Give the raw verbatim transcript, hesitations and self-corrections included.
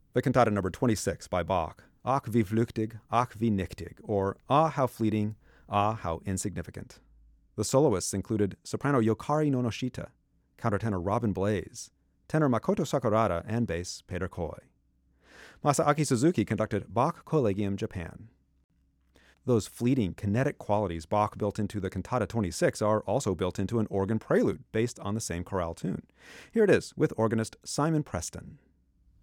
The Cantata number twenty-six by Bach, Ach wie flüchtig, ach wie nichtig, or Ah, how fleeting, ah, how insignificant. The soloists included soprano Yokari Nonoshita, countertenor Robin Blaze, tenor Makoto Sakurada, and bass Peter Koi. Masaaki Suzuki conducted Bach Collegium Japan. Those fleeting, kinetic qualities Bach built into the Cantata twenty-six are also built into an organ prelude based on the same chorale tune. Here it is with organist Simon Preston.